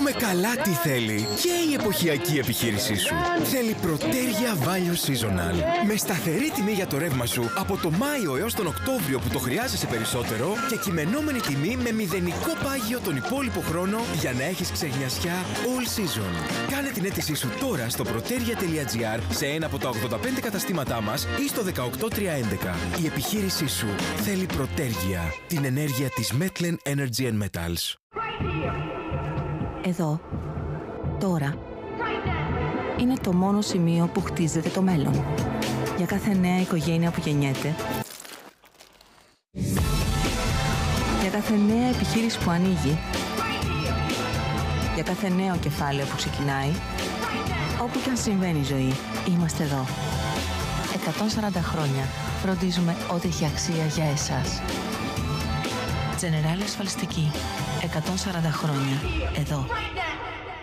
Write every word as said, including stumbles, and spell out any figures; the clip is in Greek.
Ξέρουμε καλά τι θέλει και η εποχιακή επιχείρησή σου. Θέλει Protergia Value Seasonal. Με σταθερή τιμή για το ρεύμα σου από το Μάιο έως τον Οκτώβριο που το χρειάζεσαι περισσότερο και κειμενόμενη τιμή με μηδενικό πάγιο τον υπόλοιπο χρόνο για να έχεις ξεγνιασιά all season. Κάνε την αίτησή σου τώρα στο protergia τελεία gr σε ένα από τα ογδόντα πέντε καταστήματά μας ή στο δεκαοκτώ τριακόσια έντεκα. Η επιχείρησή σου θέλει Protergia, την ενέργεια της Metlen Energy and Metals. Εδώ, τώρα, είναι το μόνο σημείο που χτίζεται το μέλλον. Για κάθε νέα οικογένεια που γεννιέται, για κάθε νέα επιχείρηση που ανοίγει, για κάθε νέο κεφάλαιο που ξεκινάει, όπου και αν συμβαίνει η ζωή, είμαστε εδώ. εκατόν σαράντα χρόνια φροντίζουμε ό,τι έχει αξία για εσάς. Generali ασφαλιστική. εκατόν σαράντα χρόνια. Εδώ.